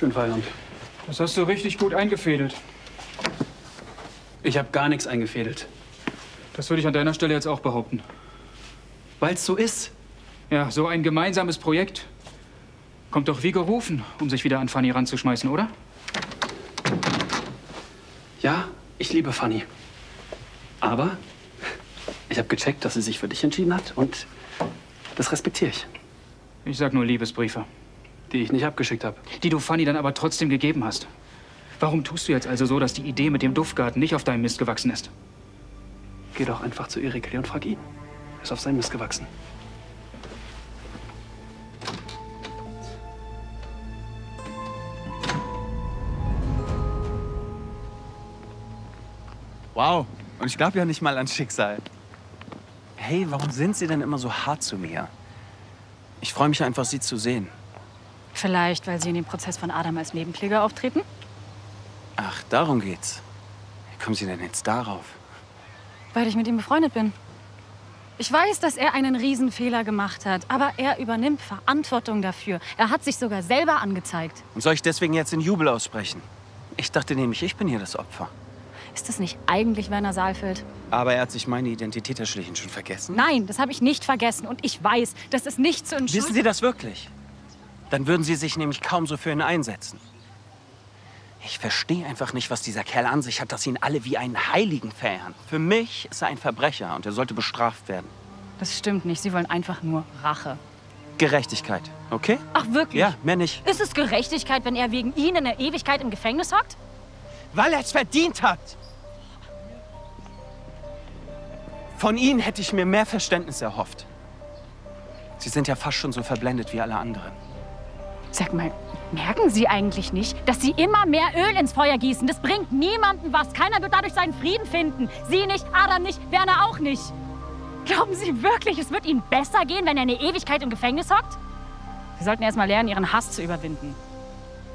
Schönen Feierabend. Das hast du richtig gut eingefädelt. Ich habe gar nichts eingefädelt. Das würde ich an deiner Stelle jetzt auch behaupten. Weil es so ist. Ja, so ein gemeinsames Projekt kommt doch wie gerufen, um sich wieder an Fanny ranzuschmeißen, oder? Ja, ich liebe Fanny. Aber ich habe gecheckt, dass sie sich für dich entschieden hat und das respektiere ich. Ich sag nur Liebesbriefe. Die ich nicht abgeschickt habe. Die du Fanny dann aber trotzdem gegeben hast. Warum tust du jetzt also so, dass die Idee mit dem Duftgarten nicht auf deinem Mist gewachsen ist? Geh doch einfach zu Erikli und frag ihn. Er ist auf seinem Mist gewachsen. Wow, und ich glaube ja nicht mal an Schicksal. Hey, warum sind Sie denn immer so hart zu mir? Ich freue mich einfach, Sie zu sehen. Vielleicht, weil Sie in dem Prozess von Adam als Nebenkläger auftreten? Ach, darum geht's. Wie kommen Sie denn jetzt darauf? Weil ich mit ihm befreundet bin. Ich weiß, dass er einen Riesenfehler gemacht hat, aber er übernimmt Verantwortung dafür. Er hat sich sogar selber angezeigt. Und soll ich deswegen jetzt in Jubel aussprechen? Ich dachte nämlich, ich bin hier das Opfer. Ist das nicht eigentlich Werner Saalfeld? Aber er hat sich meine Identität erschlichen. Schon vergessen? Nein, das habe ich nicht vergessen. Und ich weiß, das ist nicht zu entschuldigen. Wissen Sie das wirklich? Dann würden Sie sich nämlich kaum so für ihn einsetzen. Ich verstehe einfach nicht, was dieser Kerl an sich hat, dass ihn alle wie einen Heiligen verehren. Für mich ist er ein Verbrecher und er sollte bestraft werden. Das stimmt nicht. Sie wollen einfach nur Rache. Gerechtigkeit, okay? Ach, wirklich? Ja, mehr nicht. Ist es Gerechtigkeit, wenn er wegen Ihnen eine Ewigkeit im Gefängnis hockt? Weil er es verdient hat. Von Ihnen hätte ich mir mehr Verständnis erhofft. Sie sind ja fast schon so verblendet wie alle anderen. Sag mal, merken Sie eigentlich nicht, dass Sie immer mehr Öl ins Feuer gießen? Das bringt niemandem was. Keiner wird dadurch seinen Frieden finden. Sie nicht, Adam nicht, Werner auch nicht. Glauben Sie wirklich, es wird Ihnen besser gehen, wenn er eine Ewigkeit im Gefängnis hockt? Sie sollten erst mal lernen, Ihren Hass zu überwinden.